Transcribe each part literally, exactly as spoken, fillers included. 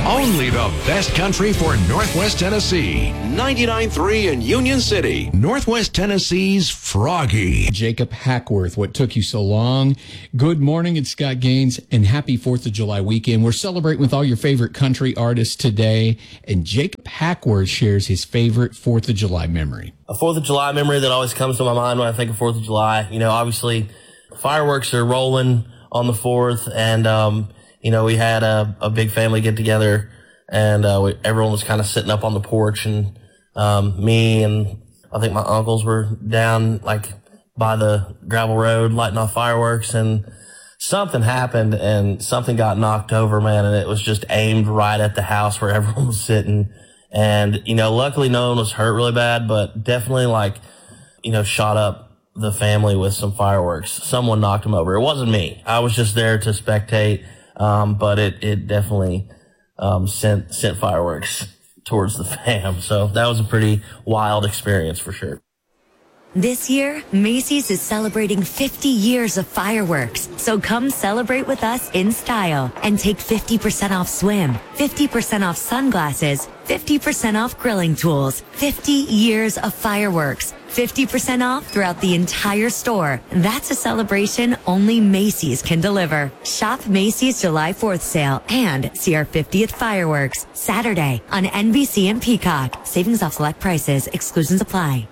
Only the best country for Northwest Tennessee. ninety-nine point three in Union City. Northwest Tennessee's Froggy. Jacob Hackworth, what took you so long? Good morning, it's Scott Gaines, and happy fourth of July weekend. We're celebrating with all your favorite country artists today, and Jacob Hackworth shares his favorite fourth of July memory. A fourth of July memory that always comes to my mind when I think of fourth of July. You know, obviously, fireworks are rolling on the fourth, and, um, you know, we had a, a big family get together, and uh, we, everyone was kind of sitting up on the porch, and um, me and I think my uncles were down like by the gravel road lighting off fireworks, and something happened, and something got knocked over, man, and it was just aimed right at the house where everyone was sitting. And, you know, luckily no one was hurt really bad, but definitely like, you know, shot up the family with some fireworks. Someone knocked them over. It wasn't me. I was just there to spectate. Um, but it, it definitely, um, sent, sent fireworks towards the fam. So that was a pretty wild experience for sure. This year, Macy's is celebrating fifty years of fireworks. So come celebrate with us in style and take fifty percent off swim, fifty percent off sunglasses, fifty percent off grilling tools, fifty years of fireworks, fifty percent off throughout the entire store. That's a celebration only Macy's can deliver. Shop Macy's July fourth sale and see our fiftieth fireworks Saturday on N B C and Peacock. Savings off select prices. Exclusions apply.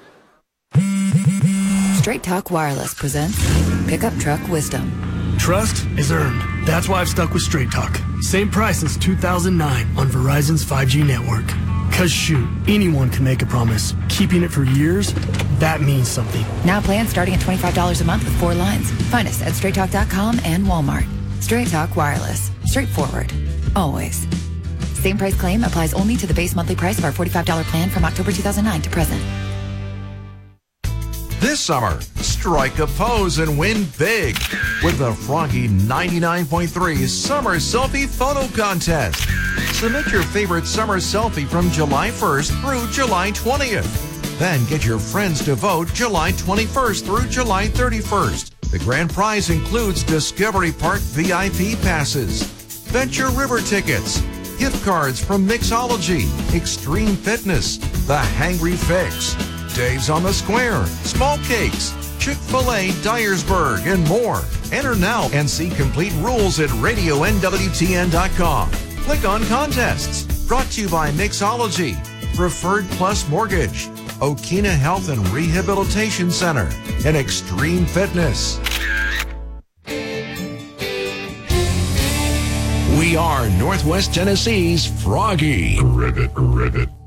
Straight Talk Wireless presents Pickup Truck Wisdom. Trust is earned. That's why I've stuck with Straight Talk. Same price since two thousand nine on Verizon's five G network. Cause shoot, anyone can make a promise. Keeping it for years, that means something. Now plans starting at twenty-five dollars a month with four lines. Find us at straight talk dot com and Walmart. Straight Talk Wireless. Straightforward. Always. Same price claim applies only to the base monthly price of our forty-five dollars plan from October two thousand nine to present. This summer, strike a pose and win big with the Froggy ninety-nine point three Summer Selfie Photo Contest. Submit your favorite summer selfie from July first through July twentieth. Then get your friends to vote July twenty-first through July thirty-first. The grand prize includes Discovery Park V I P passes, Venture River tickets, gift cards from Mixology, Extreme Fitness, The Hangry Fix, Dave's on the Square, Small Cakes, Chick-fil-A Dyersburg, and more. Enter now and see complete rules at radio N W T N dot com. Click on Contests. Brought to you by Mixology, Preferred Plus Mortgage, Okina Health and Rehabilitation Center, and Extreme Fitness. We are Northwest Tennessee's Froggy. Rivet, rivet.